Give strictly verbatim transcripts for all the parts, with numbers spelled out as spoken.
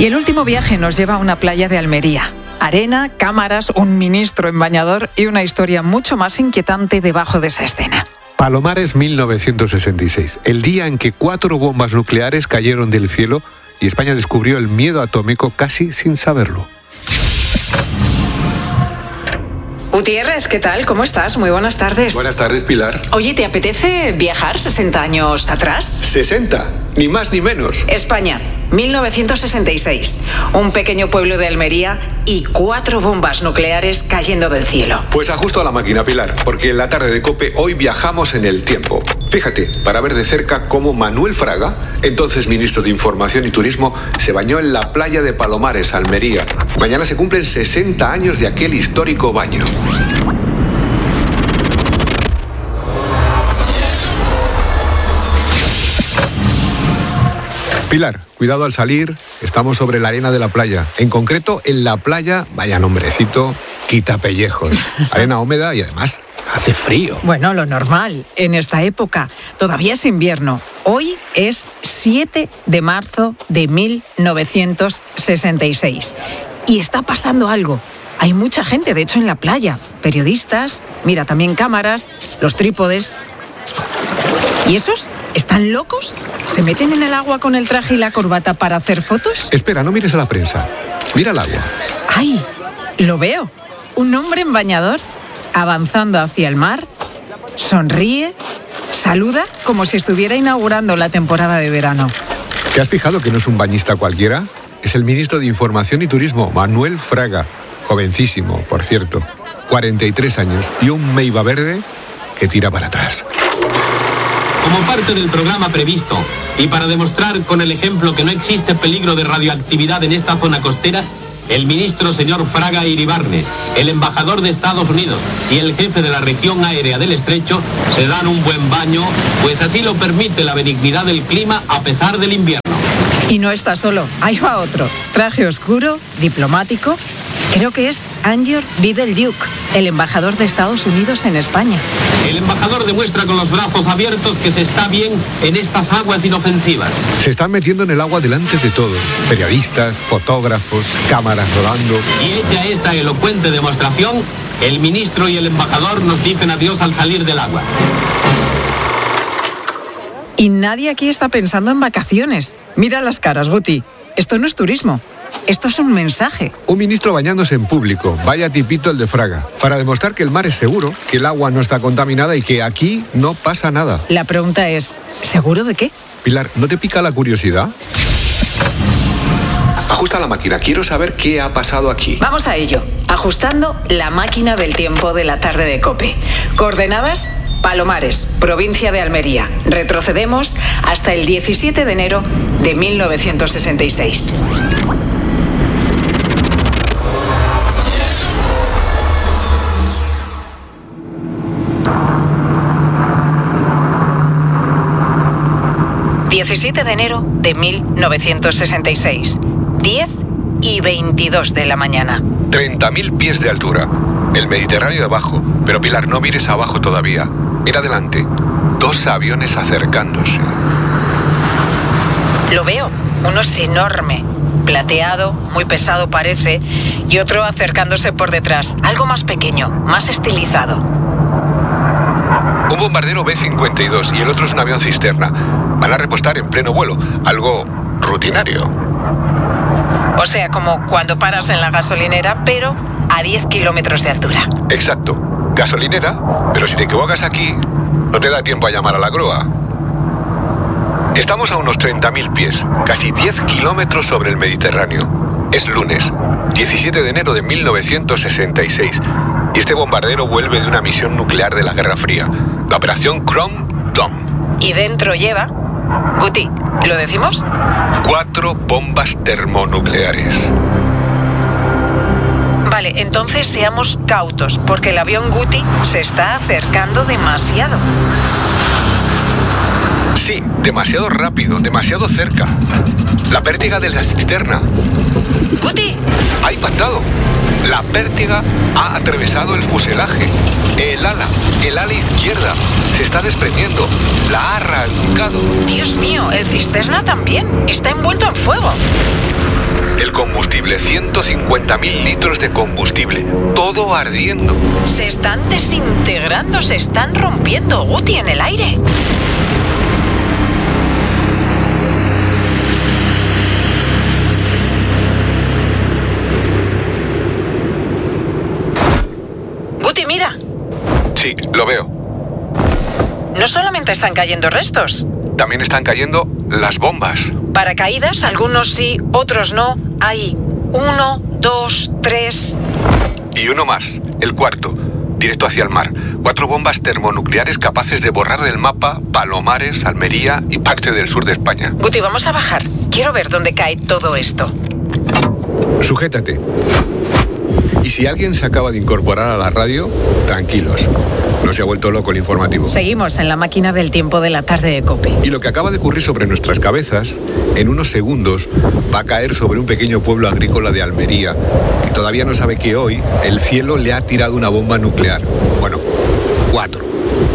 Y el último viaje nos lleva a una playa de Almería. Arena, cámaras, un ministro en bañador y una historia mucho más inquietante debajo de esa escena. Palomares mil novecientos sesenta y seis, el día en que cuatro bombas nucleares cayeron del cielo y España descubrió el miedo atómico casi sin saberlo. Gutiérrez, ¿qué tal? ¿Cómo estás? Muy buenas tardes. Buenas tardes, Pilar. Oye, ¿te apetece viajar sesenta años atrás? ¿sesenta? Ni más ni menos. España, mil novecientos sesenta y seis. Un pequeño pueblo de Almería y cuatro bombas nucleares cayendo del cielo. Pues ajusto a la máquina, Pilar, porque en la tarde de COPE hoy viajamos en el tiempo. Fíjate, para ver de cerca cómo Manuel Fraga, entonces ministro de Información y Turismo, se bañó en la playa de Palomares, Almería. Mañana se cumplen sesenta años de aquel histórico baño. Pilar, cuidado al salir, estamos sobre la arena de la playa. En concreto, en la playa, vaya nombrecito, quita pellejos. Arena húmeda y además hace frío. Bueno, lo normal en esta época. Todavía es invierno. Hoy es siete de marzo de mil novecientos sesenta y seis. Y está pasando algo. Hay mucha gente, de hecho, en la playa. Periodistas, mira, también cámaras, los trípodes. ¿Y esos? ¿Están locos? ¿Se meten en el agua con el traje y la corbata para hacer fotos? Espera, no mires a la prensa. Mira el agua. ¡Ay! Lo veo. Un hombre en bañador, avanzando hacia el mar, sonríe, saluda como si estuviera inaugurando la temporada de verano. ¿Te has fijado que no es un bañista cualquiera? Es el ministro de Información y Turismo, Manuel Fraga. Jovencísimo, por cierto. cuarenta y tres años y un meiba verde que tira para atrás. Como parte del programa previsto y para demostrar con el ejemplo que no existe peligro de radioactividad en esta zona costera, el ministro señor Fraga Iribarne, el embajador de Estados Unidos y el jefe de la región aérea del Estrecho se dan un buen baño, pues así lo permite la benignidad del clima a pesar del invierno. Y no está solo, ahí va otro. Traje oscuro, diplomático. Creo que es Andrew Biddle-Duke, el embajador de Estados Unidos en España. El embajador demuestra con los brazos abiertos que se está bien en estas aguas inofensivas. Se están metiendo en el agua delante de todos. Periodistas, fotógrafos, cámaras rodando. Y hecha esta elocuente demostración, el ministro y el embajador nos dicen adiós al salir del agua. Y nadie aquí está pensando en vacaciones. Mira las caras, Guti. Esto no es turismo. Esto es un mensaje. Un ministro bañándose en público, vaya tipito el de Fraga, para demostrar que el mar es seguro, que el agua no está contaminada y que aquí no pasa nada. La pregunta es, ¿seguro de qué? Pilar, ¿no te pica la curiosidad? Ajusta la máquina, quiero saber qué ha pasado aquí. Vamos a ello, ajustando la máquina del tiempo de la tarde de COPE. Coordenadas, Palomares, provincia de Almería. Retrocedemos hasta el diecisiete de enero de mil novecientos sesenta y seis. diecisiete de enero de mil novecientos sesenta y seis, diez y veintidós de la mañana. treinta mil pies de altura, el Mediterráneo de abajo, pero Pilar, no mires abajo todavía. Mira adelante, dos aviones acercándose. Lo veo, uno es enorme, plateado, muy pesado parece, y otro acercándose por detrás, algo más pequeño, más estilizado. Un bombardero B cincuenta y dos y el otro es un avión cisterna. Van a repostar en pleno vuelo, algo rutinario. O sea, como cuando paras en la gasolinera, pero a diez kilómetros de altura. Exacto, gasolinera, pero si te equivocas aquí, no te da tiempo a llamar a la grúa. Estamos a unos treinta mil pies, casi diez kilómetros sobre el Mediterráneo. Es lunes, diecisiete de enero de mil novecientos sesenta y seis, y este bombardero vuelve de una misión nuclear de la Guerra Fría, la operación Chrome Dome. Y dentro lleva... Guti, ¿lo decimos? Cuatro bombas termonucleares. Vale, entonces seamos cautos, porque el avión Guti se está acercando demasiado. Sí, demasiado rápido, demasiado cerca. La pértiga de la cisterna. ¡Guti! Ha impactado. La pértiga ha atravesado el fuselaje. El ala, el ala izquierda, se está desprendiendo. La ha arrancado. Dios mío, el cisterna también. Está envuelto en fuego. El combustible, ciento cincuenta mil litros de combustible, todo ardiendo. Se están desintegrando, se están rompiendo, Guti, en el aire. Guti, mira. Sí, lo veo. No solamente están cayendo restos. También están cayendo las bombas. Paracaídas, algunos sí, otros no. Hay uno, dos, tres... Y uno más, el cuarto, directo hacia el mar. Cuatro bombas termonucleares capaces de borrar del mapa Palomares, Almería y parte del sur de España. Guti, vamos a bajar. Quiero ver dónde cae todo esto. Sujétate. Y si alguien se acaba de incorporar a la radio, tranquilos. No se ha vuelto loco el informativo. Seguimos en la máquina del tiempo de la tarde de COPE. Y lo que acaba de ocurrir sobre nuestras cabezas, en unos segundos, va a caer sobre un pequeño pueblo agrícola de Almería, que todavía no sabe que hoy el cielo le ha tirado una bomba nuclear. Bueno, cuatro.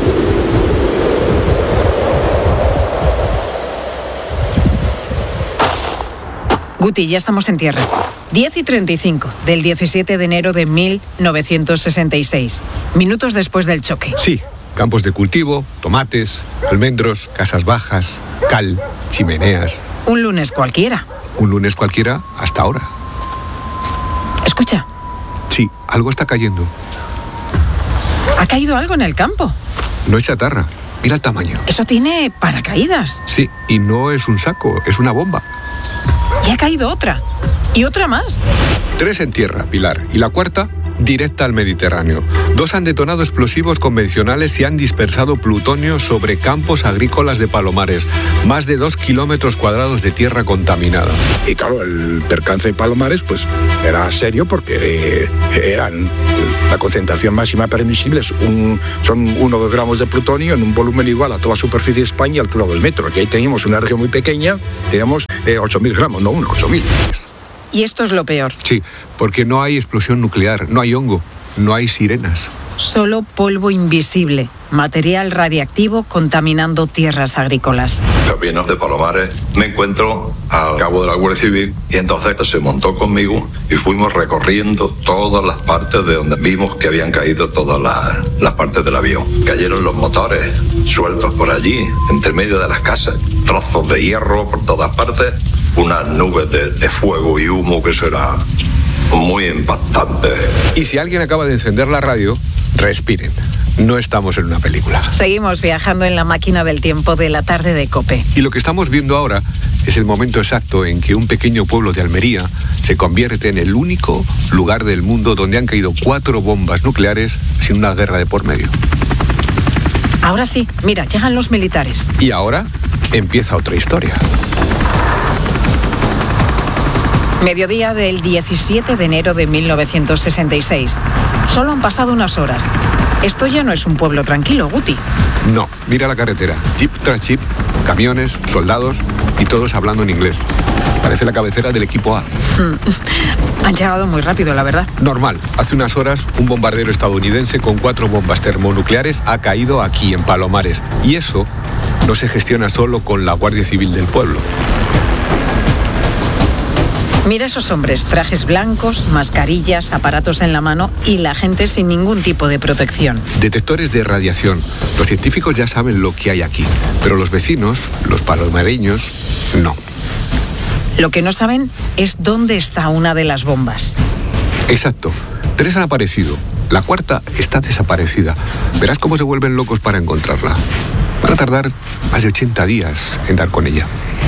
Guti, ya estamos en tierra. diez y treinta y cinco del diecisiete de enero de mil novecientos sesenta y seis. Minutos después del choque. Sí, campos de cultivo, tomates, almendros, casas bajas, cal, chimeneas. Un lunes cualquiera. Un lunes cualquiera hasta ahora. Escucha. Sí, algo está cayendo. ¿Ha caído algo en el campo? No es chatarra. Mira el tamaño. Eso tiene paracaídas. Sí, y no es un saco, es una bomba. Y ha caído otra. Y otra más. Tres en tierra, Pilar. Y la cuarta, directa al Mediterráneo. Dos han detonado explosivos convencionales y han dispersado plutonio sobre campos agrícolas de Palomares. Más de dos kilómetros cuadrados de tierra contaminada. Y claro, el percance de Palomares pues era serio porque eh, eran la concentración máxima permisible es un, son uno o dos gramos de plutonio en un volumen igual a toda superficie de España y altura del metro. Aquí teníamos una región muy pequeña, teníamos eh, ocho mil gramos, no uno, ocho mil. Y esto es lo peor. Sí, porque no hay explosión nuclear, no hay hongo, no hay sirenas. Solo polvo invisible, material radiactivo contaminando tierras agrícolas. Camino de Palomares me encuentro al cabo de la Guardia Civil y entonces se montó conmigo y fuimos recorriendo todas las partes de donde vimos que habían caído todas las, las partes del avión. Cayeron los motores sueltos por allí, entre medio de las casas, trozos de hierro por todas partes, unas nubes de, de fuego y humo que eso era muy impactante. Y si alguien acaba de encender la radio, respiren. No estamos en una película. Seguimos viajando en la máquina del tiempo de la tarde de COPE. Y lo que estamos viendo ahora es el momento exacto en que un pequeño pueblo de Almería se convierte en el único lugar del mundo donde han caído cuatro bombas nucleares sin una guerra de por medio. Ahora sí, mira, llegan los militares. Y ahora empieza otra historia. Mediodía del diecisiete de enero de mil novecientos sesenta y seis. Solo han pasado unas horas. Esto ya no es un pueblo tranquilo, Guti. No, mira la carretera. Jeep tras jeep, camiones, soldados y todos hablando en inglés. Parece la cabecera del equipo A. Han llegado muy rápido, la verdad. Normal. Hace unas horas, un bombardero estadounidense con cuatro bombas termonucleares ha caído aquí, en Palomares. Y eso no se gestiona solo con la Guardia Civil del pueblo. Mira esos hombres, trajes blancos, mascarillas, aparatos en la mano y la gente sin ningún tipo de protección. Detectores de radiación. Los científicos ya saben lo que hay aquí, pero los vecinos, los palomareños, no. Lo que no saben es dónde está una de las bombas. Exacto. Tres han aparecido. La cuarta está desaparecida. Verás cómo se vuelven locos para encontrarla. Van a tardar más de ochenta días en dar con ella.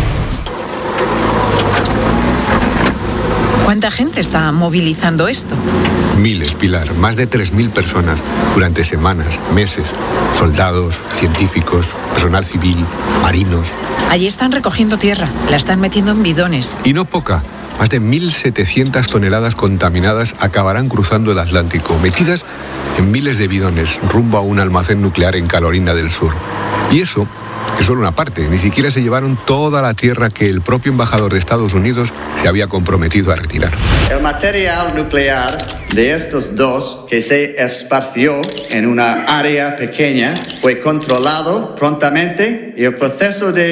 ¿Cuánta gente está movilizando esto? Miles, Pilar, más de tres mil personas durante semanas, meses. Soldados, científicos, personal civil, marinos. Allí están recogiendo tierra, la están metiendo en bidones. Y no poca, más de mil setecientas toneladas contaminadas acabarán cruzando el Atlántico, metidas en miles de bidones, rumbo a un almacén nuclear en Carolina del Sur. Y eso es solo una parte, ni siquiera se llevaron toda la tierra que el propio embajador de Estados Unidos se había comprometido a retirar. El material nuclear de estos dos que se esparció en una área pequeña fue controlado prontamente y el proceso de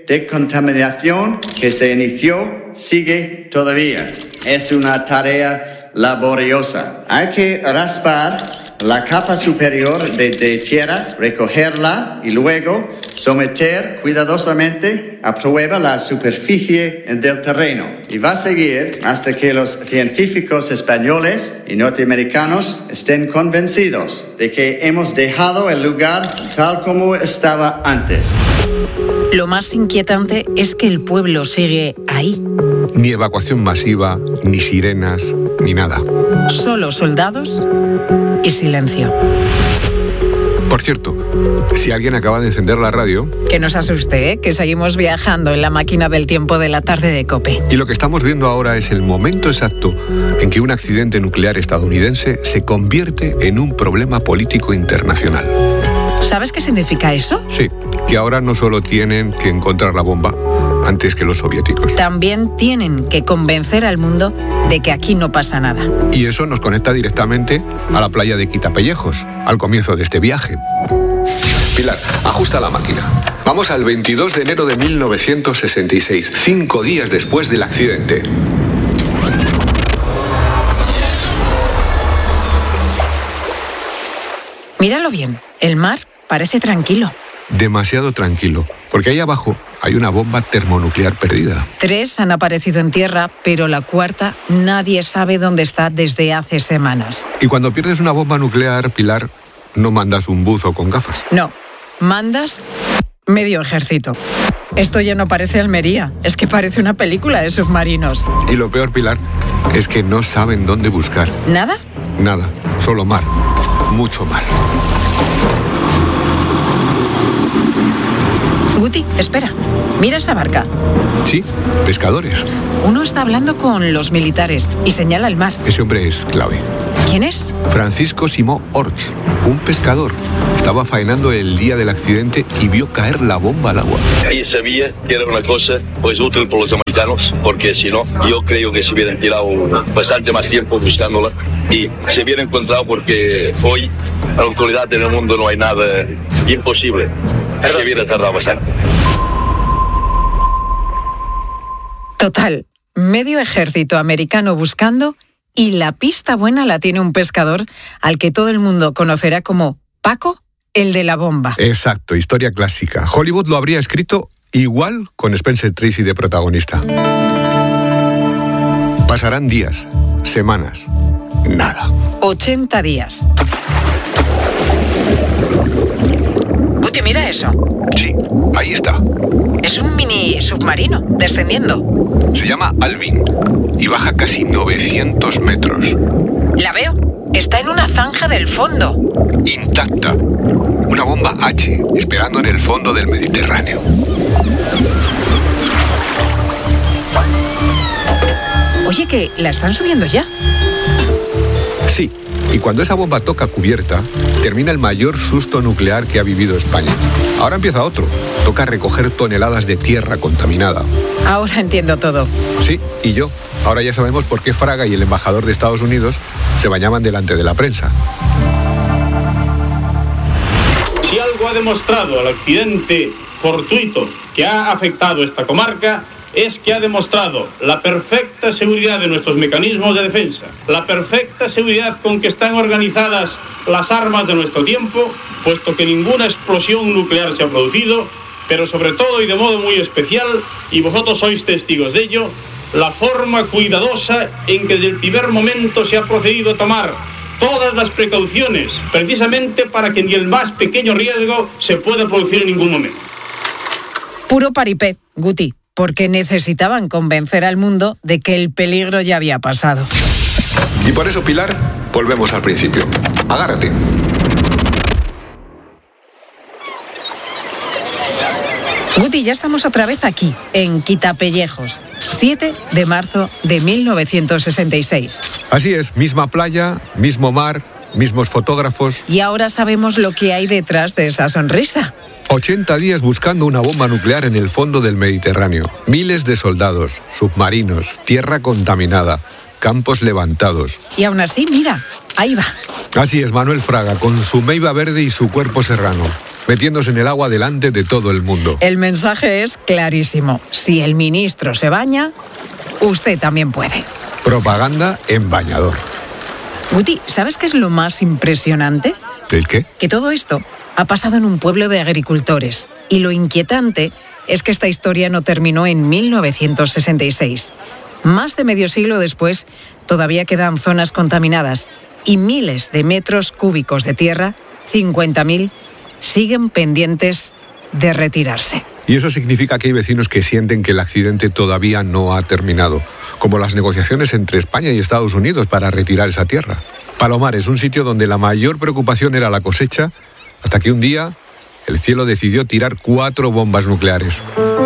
decontaminación que se inició sigue todavía. Es una tarea laboriosa. Hay que raspar la capa superior de, de tierra, recogerla y luego someter cuidadosamente a prueba la superficie del terreno. Y va a seguir hasta que los científicos españoles y norteamericanos estén convencidos de que hemos dejado el lugar tal como estaba antes. Lo más inquietante es que el pueblo sigue ahí. Ni evacuación masiva, ni sirenas, ni nada. Solo soldados y silencio. Por cierto, si alguien acaba de encender la radio... Que no se asuste, ¿eh? Que seguimos viajando en la máquina del tiempo de la tarde de COPE. Y lo que estamos viendo ahora es el momento exacto en que un accidente nuclear estadounidense se convierte en un problema político internacional. ¿Sabes qué significa eso? Sí, que ahora no solo tienen que encontrar la bomba antes que los soviéticos. También tienen que convencer al mundo de que aquí no pasa nada. Y eso nos conecta directamente a la playa de Quitapellejos, al comienzo de este viaje. Pilar, ajusta la máquina. Vamos al veintidós de enero de mil novecientos sesenta y seis, cinco días después del accidente. Míralo bien, el mar parece tranquilo. Demasiado tranquilo, porque ahí abajo hay una bomba termonuclear perdida. Tres han aparecido en tierra, pero la cuarta nadie sabe dónde está desde hace semanas. Y cuando pierdes una bomba nuclear, Pilar, no mandas un buzo con gafas. No, mandas medio ejército. Esto ya no parece Almería, es que parece una película de submarinos. Y lo peor, Pilar, es que no saben dónde buscar. ¿Nada? Nada, solo mar, mucho mar. Guti, espera, mira esa barca. Sí, pescadores. Uno está hablando con los militares y señala el mar. Ese hombre es clave. ¿Quién es? Francisco Simó Orts, un pescador. Estaba faenando el día del accidente y vio caer la bomba al agua. Y sabía que era una cosa pues útil para los americanos, porque si no, yo creo que se hubieran tirado bastante más tiempo buscándola y se hubiera encontrado, porque hoy en la actualidad en el mundo no hay nada imposible. Se hubiera tardado bastante. Total, medio ejército americano buscando y la pista buena la tiene un pescador al que todo el mundo conocerá como Paco, el de la bomba. Exacto, historia clásica. Hollywood lo habría escrito igual con Spencer Tracy de protagonista. Pasarán días, semanas, nada. ochenta días. Guti, mira eso. Sí, ahí está. Es un mini submarino descendiendo. Se llama Alvin y baja casi novecientos metros. La veo. Está en una zanja del fondo. Intacta. Una bomba H esperando en el fondo del Mediterráneo. Oye, que la están subiendo ya. Sí, y cuando esa bomba toca cubierta, termina el mayor susto nuclear que ha vivido España. Ahora empieza otro. Toca recoger toneladas de tierra contaminada. Ahora entiendo todo. Sí, y yo. Ahora ya sabemos por qué Fraga y el embajador de Estados Unidos se bañaban delante de la prensa. Si algo ha demostrado el accidente fortuito que ha afectado esta comarca, es que ha demostrado la perfecta seguridad de nuestros mecanismos de defensa, la perfecta seguridad con que están organizadas las armas de nuestro tiempo, puesto que ninguna explosión nuclear se ha producido, pero sobre todo y de modo muy especial, y vosotros sois testigos de ello, la forma cuidadosa en que desde el primer momento se ha procedido a tomar todas las precauciones, precisamente para que ni el más pequeño riesgo se pueda producir en ningún momento. Puro paripé, Guti, porque necesitaban convencer al mundo de que el peligro ya había pasado. Y por eso, Pilar, volvemos al principio. Agárrate. Guti, ya estamos otra vez aquí, en Quitapellejos, siete de marzo de mil novecientos sesenta y seis. Así es, misma playa, mismo mar, mismos fotógrafos. Y ahora sabemos lo que hay detrás de esa sonrisa. ochenta días buscando una bomba nuclear en el fondo del Mediterráneo. Miles de soldados, submarinos, tierra contaminada, campos levantados. Y aún así, mira, ahí va. Así es, Manuel Fraga, con su meiba verde y su cuerpo serrano. metiéndose en el agua delante de todo el mundo. El mensaje es clarísimo. Si el ministro se baña, usted también puede. Propaganda en bañador. Guti, ¿sabes qué es lo más impresionante? ¿El qué? Que todo esto ha pasado en un pueblo de agricultores. Y lo inquietante es que esta historia no terminó en mil novecientos sesenta y seis. Más de medio siglo después, todavía quedan zonas contaminadas y miles de metros cúbicos de tierra, cincuenta mil, siguen pendientes de retirarse. Y eso significa que hay vecinos que sienten que el accidente todavía no ha terminado, como las negociaciones entre España y Estados Unidos para retirar esa tierra. Palomares, un sitio donde la mayor preocupación era la cosecha, hasta que un día el cielo decidió tirar cuatro bombas nucleares.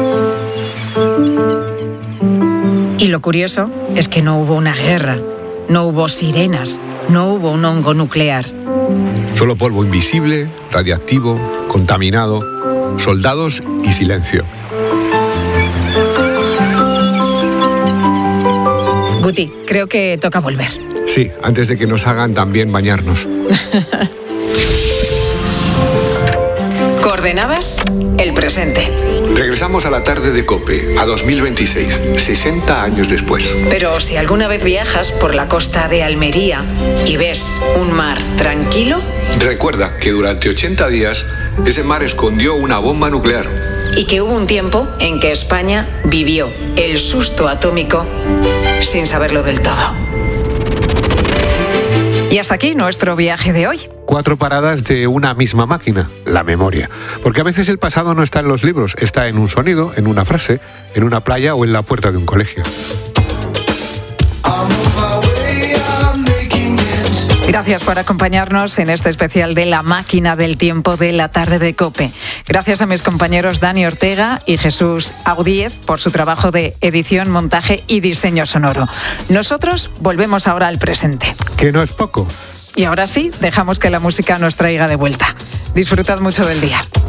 Y lo curioso es que no hubo una guerra, no hubo sirenas, no hubo un hongo nuclear. Solo polvo invisible, radiactivo, contaminado, soldados y silencio. Guti, creo que toca volver. Sí, antes de que nos hagan también bañarnos. Coordenadas, el presente. Regresamos a la tarde de COPE, a dos mil veintiséis, sesenta años después. Pero si alguna vez viajas por la costa de Almería y ves un mar tranquilo... Recuerda que durante ochenta días ese mar escondió una bomba nuclear. Y que hubo un tiempo en que España vivió el susto atómico sin saberlo del todo. Y hasta aquí nuestro viaje de hoy. Cuatro paradas de una misma máquina, la memoria. Porque a veces el pasado no está en los libros, está en un sonido, en una frase, en una playa o en la puerta de un colegio. Gracias por acompañarnos en este especial de La Máquina del Tiempo de la tarde de COPE. Gracias a mis compañeros Dani Ortega y Jesús Audíez por su trabajo de edición, montaje y diseño sonoro. Nosotros volvemos ahora al presente. Que no es poco. Y ahora sí, dejamos que la música nos traiga de vuelta. Disfrutad mucho del día.